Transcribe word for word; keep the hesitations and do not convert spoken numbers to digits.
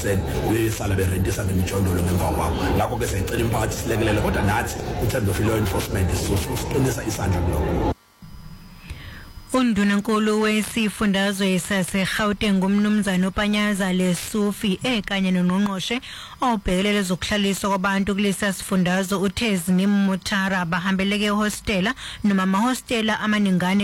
percent besala berentisa ngemijondolo ngemva kwabo. Lakho ke siyacela imphakathi silekelele kodwa nathi in terms of law enforcement sizoqinisa isandla kulokho. Undunankulu wesifundazwe saseGauteng ngumnumzana uPanyaza Lesufi ekanye nonqonqoshe obhekelele zokuhlaliswa kwabantu kulesa sifundazwe uThezni Mutara bahambeleke ehostela noma amahostela amaningana